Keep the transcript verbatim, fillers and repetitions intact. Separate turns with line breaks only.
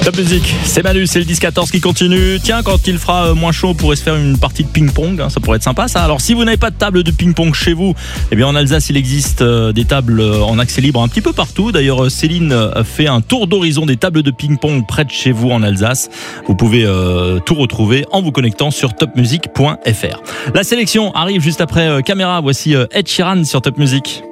Top Music, c'est Manu, c'est le dix quatorze qui continue. Tiens, quand il fera moins chaud, on pourrait se faire une partie de ping-pong, hein, ça pourrait être sympa ça. Alors si vous n'avez pas de table de ping-pong chez vous, eh bien en Alsace il existe euh, des tables en accès libre un petit peu partout. D'ailleurs Céline a fait un tour d'horizon des tables de ping-pong près de chez vous en Alsace. Vous pouvez euh, tout retrouver en vous connectant sur top music point f r. La sélection arrive juste après euh, Caméra, voici euh, Ed Sheeran sur Top Music.